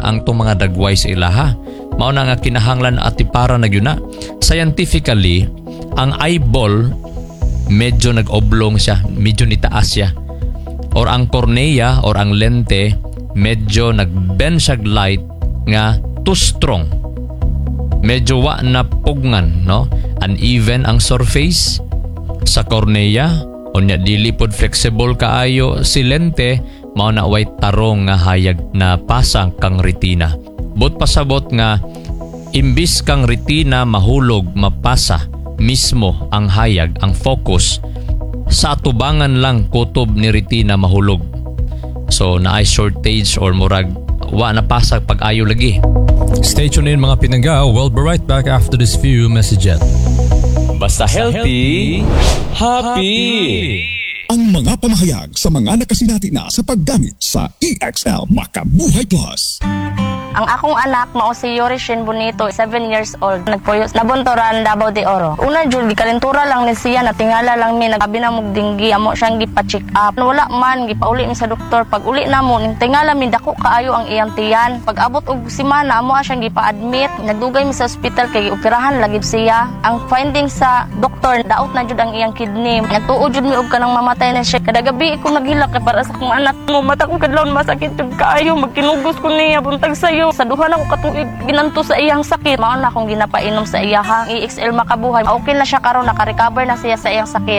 ang itong mga dagway sa ilaha. Mao na nga kinahanglan at ipara na yun na. Scientifically, ang eyeball medyo nag-oblong siya, medyo nitaas siya. Or ang cornea or ang lente medyo nag-bend siya light nga too strong. Medyo wa na pugngan, no? Uneven ang surface sa cornea. Unya dili pod flexible kaayo si lente, mao na way tarong nga hayag na pasang kang retina. Bot pasabot nga imbis kang retina mahulog mapasa mismo ang hayag, ang focus sa atubangan lang kutob ni retina mahulog. So naay shortage or murag wa napasag pag-ayo lagi. Stay tuned in mga pinangga. We'll be right back after this few messages. Basta healthy, happy! Ang mga pamahayag sa mga nakasinati na sa paggamit sa EXL Makabuhay Plus. Ang akong anak mao si Yorishin Bonito, 7 years old. Nagpuyo nabuntoran Davao de Oro. Una jud gikalentura lang ni siya, natingala lang mi, nagabi na mog dinggi, amo siyang gipa-check up. Wala man gipauli mi sa doktor. Pag uli na mo, tingala mi dako kaayo ang iyang tiyan. Pag abot og semana amo siyang gipa-admit. Nagdugay mi sa ospital kay operahan lagi siya. Ang finding sa doktor, daot na jud ang iyang kidney. Nagtuo jud mi og kanang mamatay na siya. Kada gabi ko naghilak kay para sa akong anak. Mo mata ko kadlawon masakit jud kaayo, magkinugos ko niya buntag sayo. Sa duha na ko katuig ginanto sa iyang sakit. Mao na akong ginapainom sa iya ha. EXL Makabuhay. Okay na siya karon, naka-recover na siya sa iyang sakit.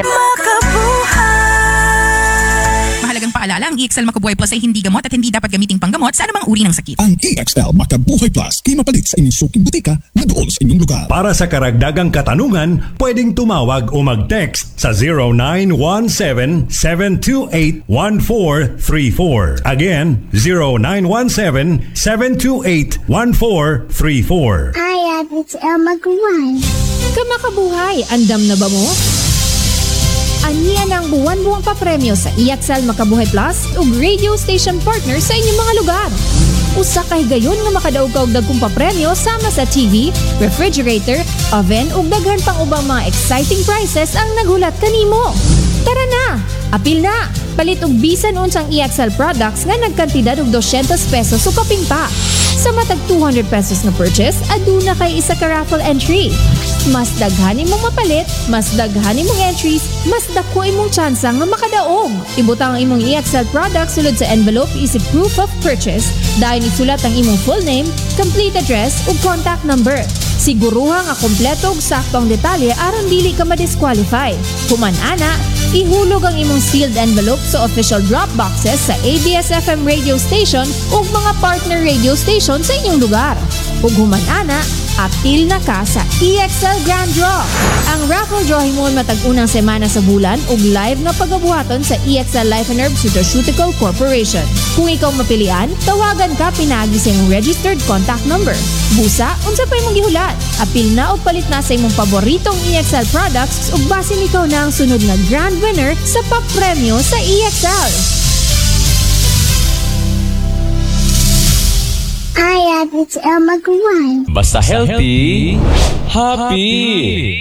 Mahalagang paalala, ang EXL Makabuhay Plus ay hindi gamot at hindi dapat gamiting panggamot sa anumang uri ng sakit. Ang EXL Makabuhay Plus ay mapalit sa inyong suking butika na doon sa inyong lugar. Para sa karagdagang katanungan, pwedeng tumawag o mag-text sa 0917-728-1434. Again, 0917-728-1434. Hi, it's Elma Guan. Kamakabuhay, andam na ba mo? Aniya ng buwan-buwang papremyo sa EXL Makabuhay Plus ug radio station partner sa inyong mga lugar. Usa kay gayon nga makadaog-og dagkong papremyo sama sa TV, refrigerator, oven ug daghan pang ubang mga exciting prizes ang naghulat kanimo. Tara na! Apil na! Palit og bisan unsang EXL products nga nagkantidad og 200 pesos o kaping pa. Sa matag 200 pesos na purchase, aduna kay isa ka raffle entry. Mas daghanin mong mapalit, mas daghanin mong entries, mas dako imong tsansa nga makadaog. Ibutang ang imong EXL products sulod sa envelope isip proof of purchase. Dahil isulat ang imong full name, complete address ug contact number. Siguruha nga kompleto ug sakto ang detalye aron dili ka ma-disqualify. Human ana, ihulog ang imong sealed envelope sa official drop boxes sa ABS-FM radio station ug mga partner radio station sa inyong lugar. Ug human ana, apil na ka sa EXL Grand Draw. Ang raffle draw himon matag unang semana sa bulan ug live na pagabuhaton sa EXL Life and Herb Nutraceutical Corporation. Kung ikaw mapilian, tawagan ka pinagi sa imong registered contact number. Busa, unsa pa imong gihulat? Apil na o palit na sa imong paboritong EXL products ug basin ikaw na ang sunod na grand winner sa papremyo sa EXL. Hi, it's Elma Guan. Basta healthy, happy!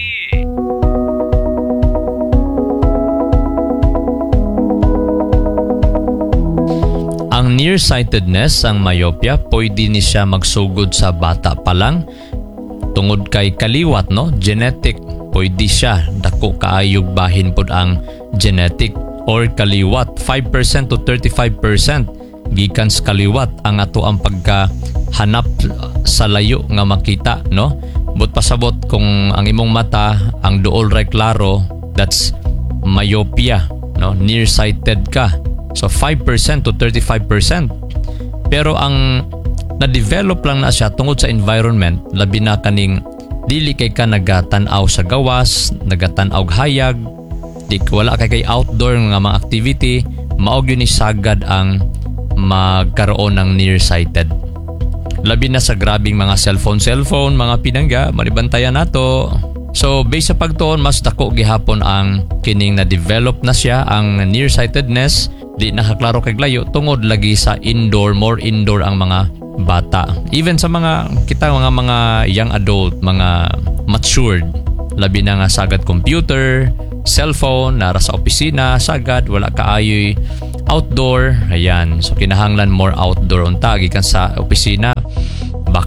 Ang nearsightedness, ang myopia, pwede ni siya magsugod sa bata pa lang. Tungod kay kaliwat, no? Genetic, pwede siya. Dako kaayog bahin pod ang genetic or kaliwat. 5% to 35% gikan sa kaliwat ang ato ang pagkahanap sa layo nga makita, no? But pasabot kung ang imong mata ang duol ray klaro, that's myopia, no? Nearsighted ka. So 5% to 35%. Pero ang na-develop lang na siya tungod sa environment, labi na kaning dili kay ka nagatan-aw sa gawas, nagatan-aw hayag, di wala kay outdoor nga mga activity, maog yun sagad ang magkaroon ng nearsighted. Labi na sa grabing mga cellphone, mga pinangga, malibantayan nato. So, based sa pagtuon, mas dako gihapon ang kining na-develop na siya, ang nearsightedness, di nakaklaro kay layo, tungod lagi sa indoor, more indoor ang mga bata. Even sa mga, kita mga young adult, mga matured, labi na nga sagad computer, cellphone, nara sa opisina, sagad, wala kaayoy outdoor, ayan. So kinahanglan more outdoor unta gikan sa opisina.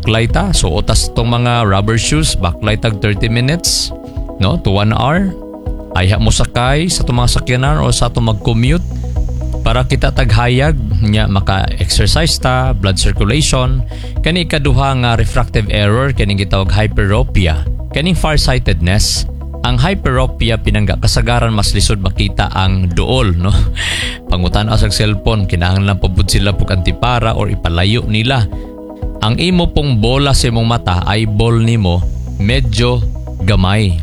backlight ta. So utas tong mga rubber shoes, backlight tag 30 minutes, no, to 1 hour. Ayha mo sakay sa itong mga sakyanan o sa itong mag-commute para kita taghayag nya maka-exercise ta, blood circulation. Kani ikaduha nga refractive error, kaning gitawag hyperopia, kaning farsightedness. Ang hyperopia pinangga kasagaran mas lisod makita ang duol, no? Pangutan sa cellphone, kinahanglan pabud sila pug antipara or ipalayo nila. Ang imo pong bola sa imong mata, eyeball nimo, medyo gamay.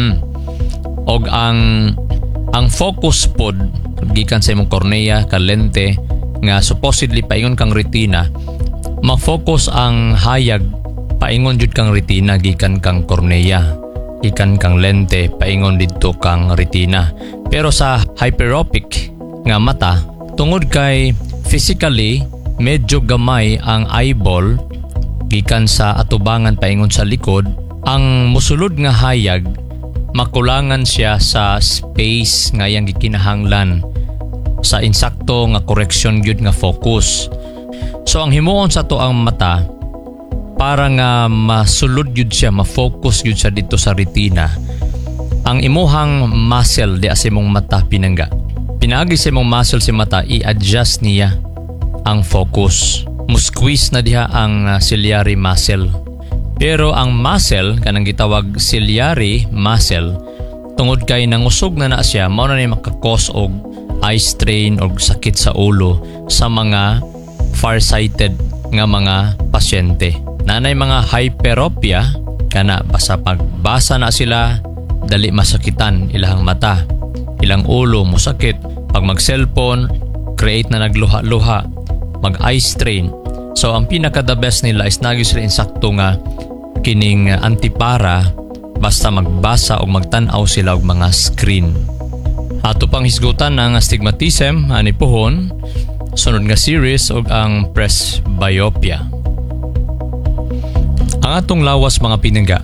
Og ang focus pod gikan sa imong cornea ka lente nga supposedly paingon kang retina, ma-focus ang hayag paingon jud kang retina gikan kang cornea, gikan kang lente paingon didto kang retina. Pero sa hyperopic nga mata, tungod kay physically medyo gamay ang eyeball gikan sa atubangan paingon sa likod, ang musulod nga hayag makulangan siya sa space nga yang gikinahanglan sa insakto nga correction gyud nga focus. So ang himuon sa to ang mata para nga masulod gyud siya, ma-focus gyud siya dito sa retina. Ang imuhang muscle di sa imong mata pinangga. Pinaagi sa imong muscle si mata, i-adjust niya ang focus. Mu-squeeze na diha ang ciliary muscle. Pero ang muscle kanang gitawag ciliary muscle, tungod kay nangusog na siya, mao na ni makakos og eye strain og sakit sa ulo sa mga farsighted nga mga pasyente. Nanay mga hyperopia kana basta pagbasa na sila dali masakitan ilang mata, ilang ulo mosakit. Pag mag-cellphone, create na nagluha-luha, mag-eye strain. So ang pinaka the best nila is nagyos sila insakto nga kining antipara basta magbasa o magtan-aw sila og mga screen. Ato pang hisgutan ang astigmatism ani pohon, sunod nga series og ang presbyopia. Ang atong lawas mga pinangga,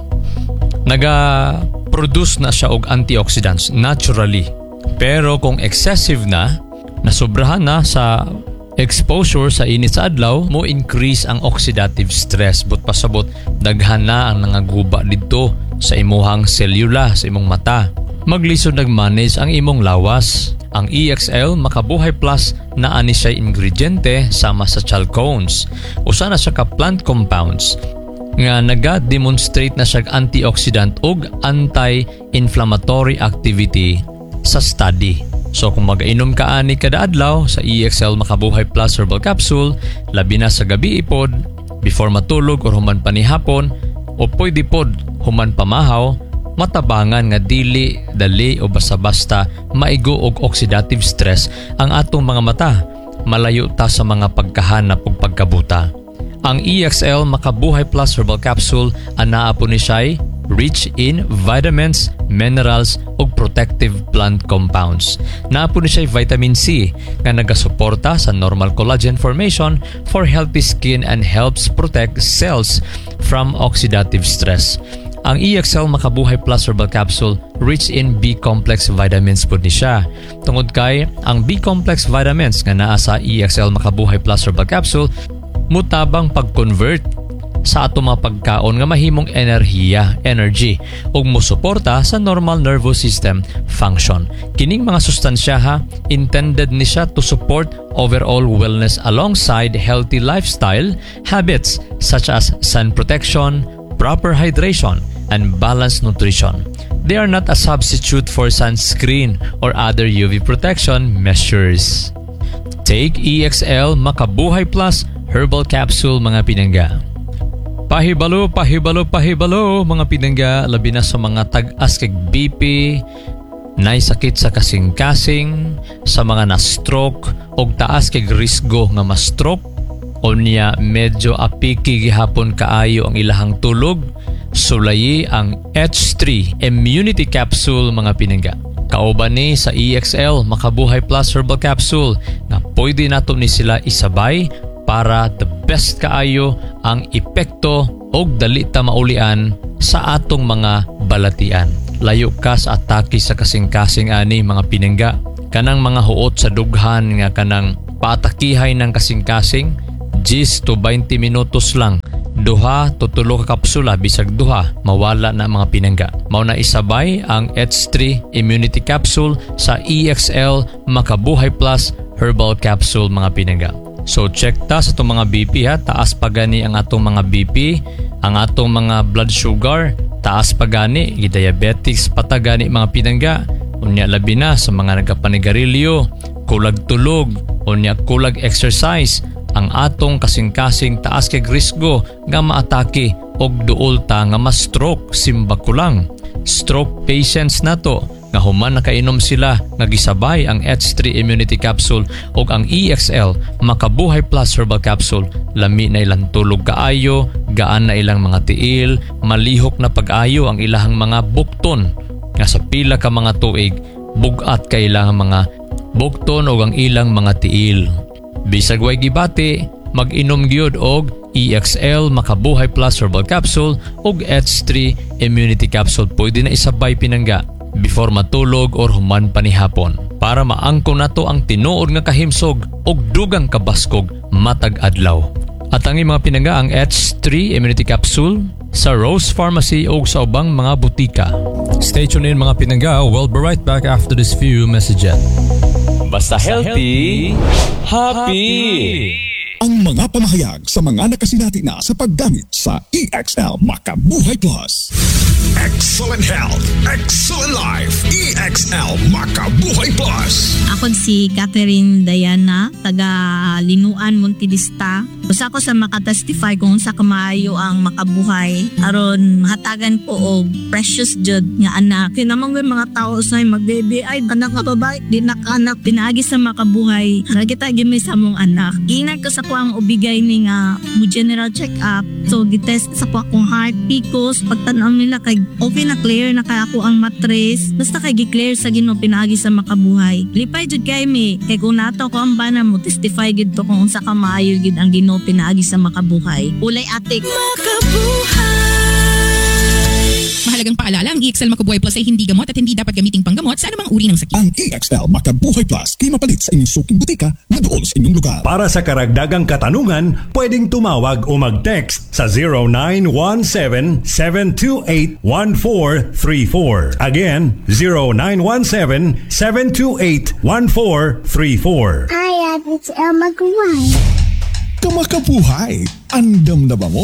naga-produce na siya og antioxidants naturally. Pero kung excessive na, nasobrahan na sa exposure sa init sa adlaw, mo increase ang oxidative stress. But pasabot, daghan na ang nangaguba dito sa imuhang selula, sa imong mata. Maglisod nag-manage ang imong lawas. Ang EXL Makabuhay Plus na ani siya ingrediente sama sa chalcones. Usa na siya ka plant compounds nga naga-demonstrate na siya antioxidant ug anti-inflammatory activity sa study. So kung mag-inom ka ani kada adlaw sa EXL Makabuhay Plus Herbal Capsule, labi na sa gabi ipod, before matulog or human pa ni hapon, o pwede pod human pamahaw, matabangan nga dili, dali o basta-basta maigo og oxidative stress ang atong mga mata, malayo ta sa mga pagkahanap ug pagkabuta. Ang EXL Makabuhay Plus Herbal Capsule anaa po ni siya rich in vitamins, minerals ug protective plant compounds. Naa po ni siya vitamin C nga nagasuporta sa normal collagen formation for healthy skin and helps protect cells from oxidative stress. Ang EXL Makabuhay Plus Herbal Capsule rich in B-complex vitamins po ni siya. Tungod kay ang B-complex vitamins nga naa sa EXL Makabuhay Plus Herbal Capsule mutabang pag-convert sa ato mga pagkaon nga mahimong energy ug mosuporta sa normal nervous system function. Kining mga sustansya intended ni siya to support overall wellness alongside healthy lifestyle habits such as sun protection, proper hydration, and balanced nutrition. They are not a substitute for sunscreen or other UV protection measures. Take EXL Makabuhay Plus Herbal Capsule mga pinangga. Pahibalo mga pinangga, labi na sa mga tag-as kay BP, naisakit sa kasing-kasing, sa mga na-stroke o taas kay risgo nga ma-stroke o niya medyo apiki gihapon kaayo ang ilahang tulog. Sulayi ang H3 Immunity Capsule mga pinangga. Kauban ni sa EXL Makabuhay Plus Herbal Capsule na pwede nato ni sila isabay para the best kaayo ang epekto o dali ta maulian sa atong mga balatian. Layo ka sa atake sa kasing-kasing ani mga pinangga. Kanang mga huot sa dughan nga kanang paatakihay ng kasing-kasing 10 to 20 minutos lang duha to tulo ka kapsula bisag duha mawala na mga pinangga. Mao na isabay ang H3 Immunity Capsule sa EXL Makabuhay Plus Herbal Capsule mga pinangga. So check ta sa itong mga BP ha, taas pa gani ang atong mga BP, ang atong mga blood sugar, taas pa gani, diabetes patagani mga pinangga. Unya labi na sa mga nagapanigarilyo, kulag tulog, unya kulag exercise, ang atong kasing-kasing taas kay risgo nga maatake og duol ta nga ma-stroke simba kulang. Stroke patients na to nga human nakainom sila nga gisabay ang H3 Immunity Capsule ug ang EXL Makabuhay Plus Herbal Capsule, lami na ilang tulog kaayo, gaan na ilang mga tiil, malihok na pag-ayo ang ilahang mga bukton nga sa pila ka mga tuig bugat ka ilang mga bukton o ang ilang mga tiil. Bisag way gibati, mag-inom gyud og EXL Makabuhay Plus Herbal Capsule ug H3 Immunity Capsule. Pwede na isabay pinangga before matulog or human panihapon para maangko nato ang tinuod nga kahimsog ug dugang kabaskog matag adlaw. At ang mga pinangga ang H3 Immunity Capsule sa Rose Pharmacy o sa ubang mga butika. Stay tuned in mga pinangga. We'll be right back after this few messages. Basta healthy, happy! Ang mga pamahayag sa mga nakasinati na sa paggamit sa EXL Makabuhay Plus. Excellent health, excellent life. EXL Makabuhay Plus. Ako si Catherine Diana, taga Linuan, Montidista. Usa ko sa makatestify kung sa kamaayo ang makabuhay aron hatagan ko og precious jud nga anak. Kinamang mga tao sa magbaby ay anak nga babae, di nakanak pinaagi sa makabuhay. Kita gimi sa mong anak. Ingat ko sa kuang ubigay ni nga mo general check up. So gitest sa ko akong heart, picos, pagtan-aw nila kay okay na clear na kay ako ang mattress. Basta kay gi-clear sa Ginoo pinaagi sa makabuhay. Lipay jud kay mi kay kung nato ko ang bana mo testify gid to kung unsa ka maayo gid ang Ginoo pinaagi sa makabuhay. Ulay atik. Mahalagang paalala, ang EXL Makabuhay Plus ay hindi gamot at hindi dapat gamiting panggamot sa anumang uri ng sakit. Ang EXL Makabuhay Plus kay mapalit sa inyong suking butika na dool sa inyong lugar. Para sa karagdagang katanungan, pwedeng tumawag o mag-text sa 0917-728-1434. Again, 0917-728-1434. Hi, HL Magaway. Kamakabuhay, andam na ba mo?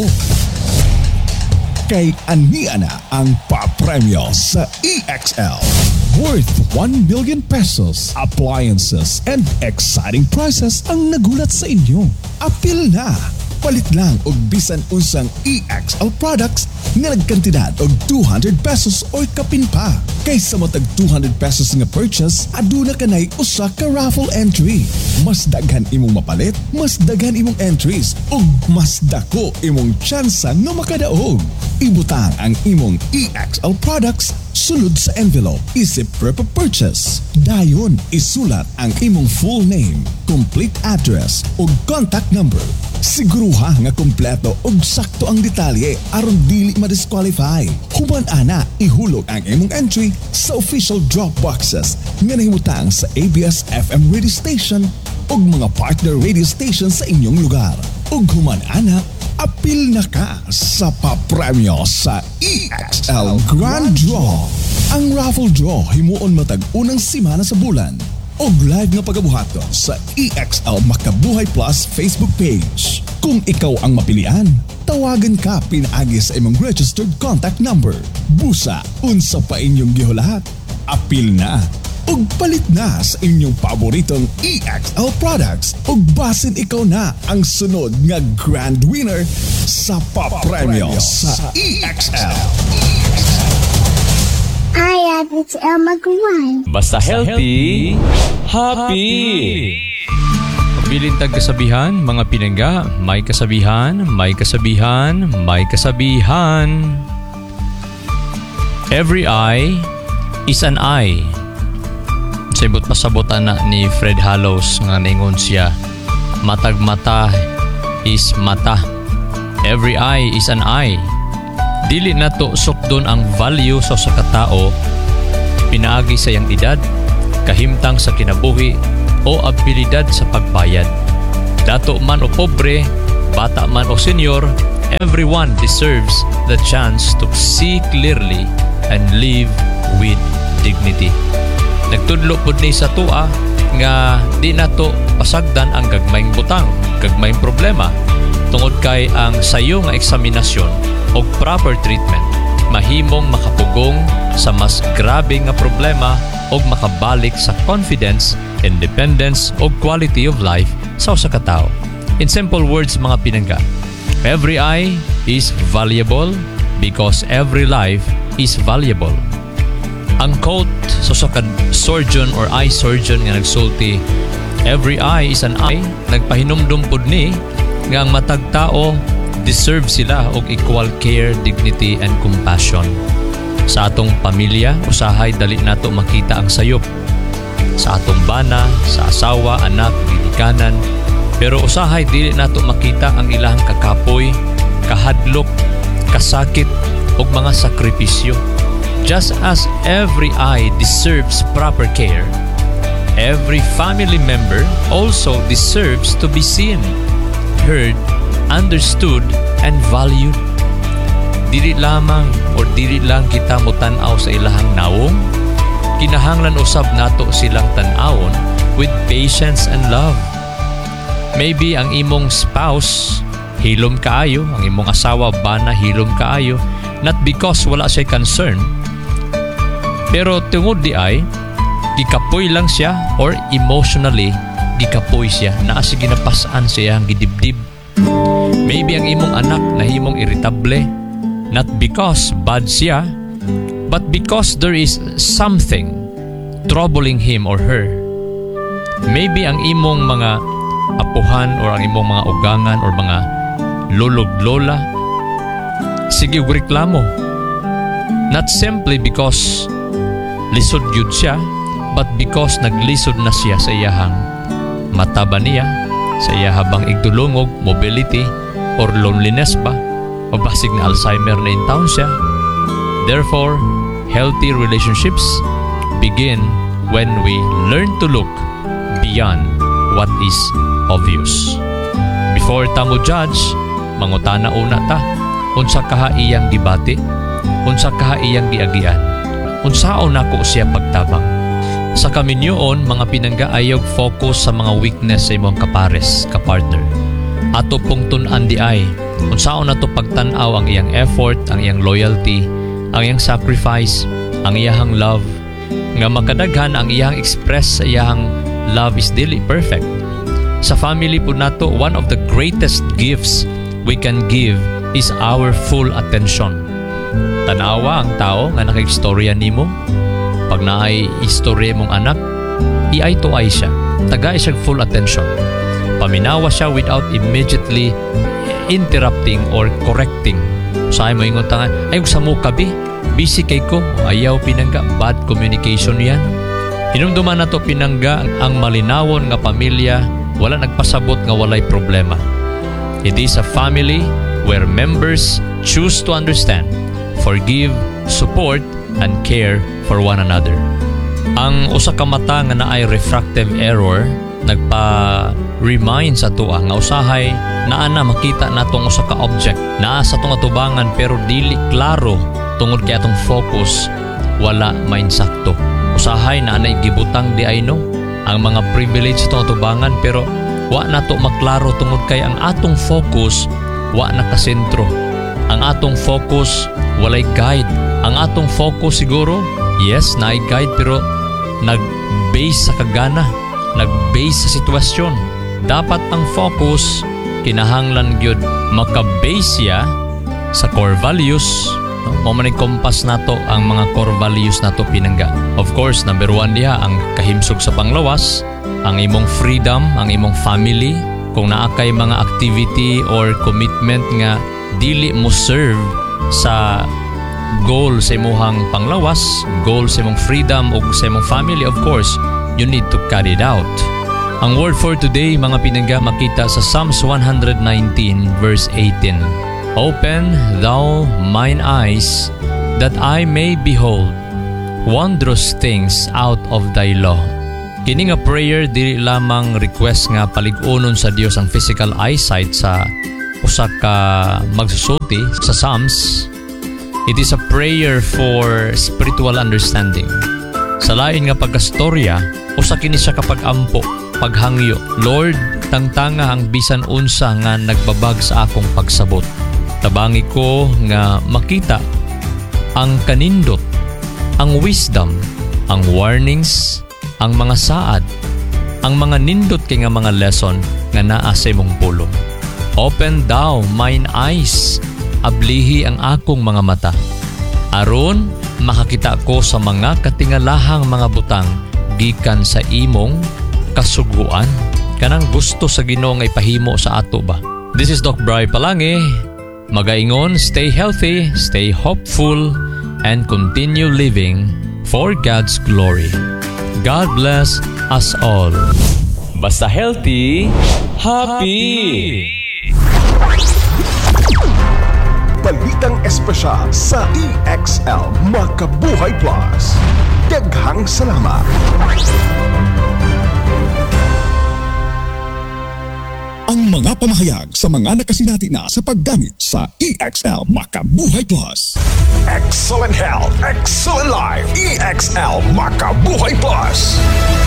Kay ania na ang papremyo sa EXL. Worth 1 million pesos, appliances, and exciting prizes ang nagulat sa inyo. Apil na! Palit lang og bisan unsang EXL products nga nagkantidad og 200 pesos or kapin pa. Kaysa matag 200 pesos nga purchase, aduna kanay usa ka raffle entry. Mas daghan imong mapalit, mas daghan imong entries, ug mas dako imong tsansa nga makadaog. Ibutang ang imong EXL products sulod sa envelope. Isip prep purchase. Dayon isulat ang imong full name, complete address ug contact number. Siguruha nga kompleto ug sakto ang detalye aron dili ma-disqualify. Human ana ihulog ang imong entry sa official drop boxes nga nahimutang sa ABS-FM radio station ug mga partner radio station sa inyong lugar. Ug human ana apil na ka sa papremyo sa EXL Grand Draw. Ang raffle draw himuon matag unang simana sa bulan. Og live nga pagabuhaton sa EXL Makabuhay Plus Facebook page. Kung ikaw ang mapilian, tawagan ka pinaagi sa imong registered contact number. Busa, unsa pa inyong gihulat? Apil na! Ug palit na sa inyong paboritong EXL products. Ug basin ikaw na ang sunod nga grand winner sa papremyo sa EXL. Hi, HL Magaway. Basta healthy, happy! Pagbilin tag kasabihan, mga pinangga, may kasabihan, may kasabihan, may kasabihan. Every eye is an eye. Sabot masabotan na ni Fred Hallows nga ningon siya, matag mata is mata. Every eye is an eye. Dili nato sukdon ang value sa katao pinaagi sa iyang edad, kahimtang sa kinabuhi o abilidad sa pagbayad. Dato man o pobre, bata man o senior, everyone deserves the chance to see clearly and live with dignity. Nagtudlo pud ni sa tua nga di nato pasagdan ang gagmayng butang, gagmayng problema tungod kay ang sayo nga eksaminasyon o proper treatment mahimong makapugong sa mas grabe nga problema o makabalik sa confidence, independence o quality of life sa usa ka tawo. In simple words mga pinangga, every eye is valuable because every life is valuable. Ang quote sa surgeon or eye surgeon nga nagsulti, every eye is an eye, nagpahinumdum pud ni nga ang matag tao deserve sila og equal care, dignity and compassion. Sa atong pamilya, usahay dali nato makita ang sayop. Sa atong bana, sa asawa, anak, ginikanan, pero usahay dili nato makita ang ilahang kakapoy, kahadlok, kasakit ug mga sakripisyo. Just as every eye deserves proper care, every family member also deserves to be seen, heard, understood, and valued. Dili lamang o dili lang kita mo tan-aw sa ilahang nawong, kinahanglan usab nato silang tan-awon with patience and love. Maybe ang imong spouse hilom kaayo, ang imong asawa bana hilom kaayo, not because wala siya concern, pero tungod di ay gikapoy lang siya or emotionally gikapoy siya, naa siya ginapasan siya ang gidibdib. Maybe ang imong anak nahimong irritable, not because bad siya, but because there is something troubling him or her. Maybe ang imong mga apuhan or ang imong mga ugangan or mga lolog-lola, sige reklamo. Not simply because lisod yun siya, but because naglisod na siya sa iyahang mata ba niya, sa iya habang igdulungog, mobility, or loneliness ba, o basig na Alzheimer na in town siya. Therefore, healthy relationships begin when we learn to look beyond what is obvious. Before ta mo judge, mangutana una ta, unsa kaha iyang gibati, unsa kaha iyang giagian, unsaon nako siya pagtabang. Sa kaminyoon, mga pinangga ayog focus sa mga weakness sa imong kapares, kapartner. Ato pong tun-an di ay, unsaon nato pagtan-aw ang iyang effort, ang iyang loyalty, ang iyang sacrifice, ang iyang love, nga makadaghan ang iyang express sa iyang love is dili perfect. Sa family po nato, one of the greatest gifts we can give is our full attention. Tanawa ang tao nga nakaistorya nimo. Pag naay istorya mong anak, iay to ay siya. Tagay siya full attention. Paminawa siya without immediately interrupting or correcting. Saan mo ingon tangan, ay sa mo kabi, busy kay ko, ayaw pinangga, bad communication yan. Hinumduman na to pinangga ang malinawon nga pamilya, wala nagpasabot nga walay problema. It is a family where members choose to understand, forgive, support, and care for one another. Ang usa ka mata nga naay refractive error nagpa-remind sa tuwa nga usahay naa na makita natong usa ka object naa sa tong atubangan pero dili klaro tungod kay atong focus wala mainsakto. Usahay naa na gibutang di ay no ang mga privilege sa tong atubangan pero wa nato maklaro tungod kay ang atong focus wa nakasentro. Ang atong focus walay guide. Ang atong focus siguro, yes, naay guide pero nag-base sa kagana, nag-base sa sitwasyon. Dapat ang focus kinahanglan gyud maka-base siya sa core values. Mao man compass nato ang mga core values nato pinangga. Of course, number 1 diha ang kahimsog sa panglawas, ang imong freedom, ang imong family, kung naa kay mga activity or commitment nga dili mo serve sa goal sa imong panglawas, goal sa imong freedom o sa imong family, of course, you need to cut it out. Ang word for today, mga pinangga, makita sa Psalms 119 verse 18. Open thou mine eyes, that I may behold wondrous things out of thy law. Kini nga prayer dili lamang request nga palig-unon sa Dios ang physical eyesight sa usa ka magsusulti sa Psalms, it is a prayer for spiritual understanding. Sa lain nga pagkastorya, usa kini siya kapag ampo, paghangyo. Lord, tangtanga ang bisan unsa nga nagbabag sa akong pagsabot. Tabangi ko nga makita ang kanindot, ang wisdom, ang warnings, ang mga saad, ang mga nindot kay nga mga lesson nga naa sa imong pulong. Open thou mine eyes, ablihi ang akong mga mata, aron makakita ko sa mga katingalahang mga butang gikan sa imong kasuguan. Kanang gusto sa Ginoo nga ipahimo sa ato ba. This is Doc Bri Palangi. Magaingon, stay healthy, stay hopeful, and continue living for God's glory. God bless us all. Basta healthy, happy! Balitang espesyal sa EXL Makabuhay Plus. Daghang salamat. Ang mga pamahayag sa mga nakasinati na sa paggamit sa EXL Makabuhay Plus. Excellent health, excellent life. EXL Makabuhay Plus.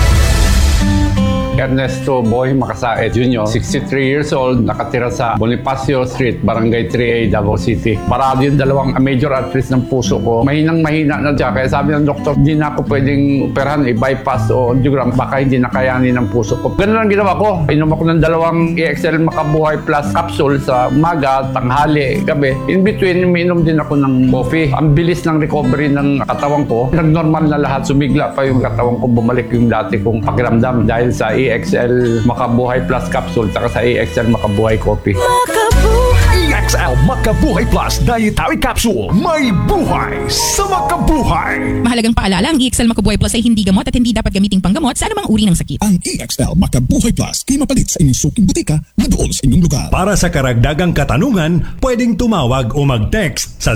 Ernesto Boy Macasaet Jr., 63 years old, nakatira sa Bonifacio Street, Barangay 3A, Davao City. Marami yung dalawang major arteries ng puso ko. Mahinang-mahina na siya. Kaya sabi ng doktor, hindi na ako pwedeng operahan, i-bypass o angiogram. Baka hindi nakayanin ng puso ko. Ganun ang ginawa ko. Inom ako ng dalawang EXL Makabuhay Plus capsule sa umaga, tanghali, gabi. In between, uminom din ako ng coffee. Ang bilis ng recovery ng katawan ko. Nag-normal na lahat. Sumigla pa yung katawan ko. Bumalik yung dati kong pakiramdam dahil sa EXL Makabuhay Plus capsule saka sa EXL Makabuhay Coffee. EXL Makabuhay Plus Dietary Capsule. May buhay sa makabuhay. Mahalagang paalala, ang EXL Makabuhay Plus ay hindi gamot at hindi dapat gamiting panggamot sa anumang uri ng sakit. Ang EXL Makabuhay Plus ay mapalit sa inyong suking butika na doon sa inyong lugar. Para sa karagdagang katanungan, pwedeng tumawag o mag-text sa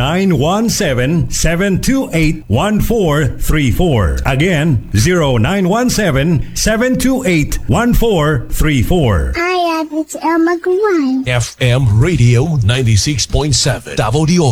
0917-728-1434. Again, 0917-728-1434. Hi, it's Maguire. FM Radio 96.7 Davao de Oro.